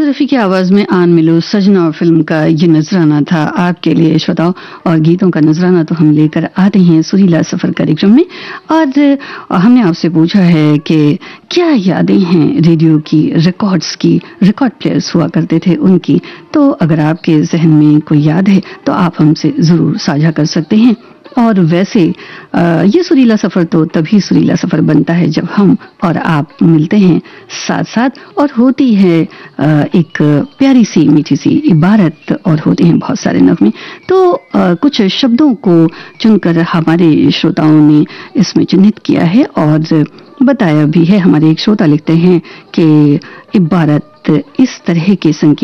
रफ़ी की आवाज़ में आन मिलो सजना फिल्म का ये नजराना था आपके लिए श्रोताओं। और गीतों का नजराना तो हम लेकर आते हैं सुरीला सफर कार्यक्रम में। और हमने आपसे पूछा है कि क्या यादें हैं रेडियो की, रिकॉर्ड्स की, रिकॉर्ड प्लेयर्स हुआ करते थे उनकी। तो अगर आपके जहन में कोई याद है तो आप हमसे ज़रूर साझा कर सकते हैं। और वैसे ये सुरीला सफ़र तो तभी सुरीला सफ़र बनता है जब हम और आप मिलते हैं साथ साथ, और होती है एक प्यारी सी मीठी सी इबारत और होते हैं बहुत सारे नगमे। तो कुछ शब्दों को चुनकर हमारे श्रोताओं ने इसमें चिन्हित किया है और बताया भी है। हमारे एक श्रोता लिखते हैं कि इबारत इस तरह के संकेत